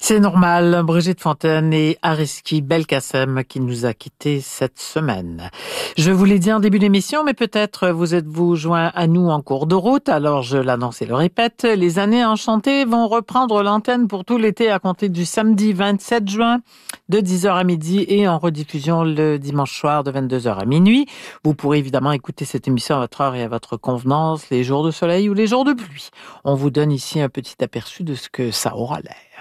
C'est normal, Brigitte Fontaine et Ariski Belkacem qui nous a quittés cette semaine. Je vous l'ai dit en début d'émission, mais peut-être vous êtes-vous joint à nous en cours de route, alors je l'annonce et le répète, les années enchantées vont reprendre l'antenne pour tout l'été à compter du samedi 27 juin de 10h à midi et en rediffusion le dimanche soir de 22h à minuit. Vous pourrez évidemment écouter cette émission à votre heure et à votre convenance, les jours de soleil ou les jours de pluie. On vous donne ici un petit aperçu de ce que ça aura l'air.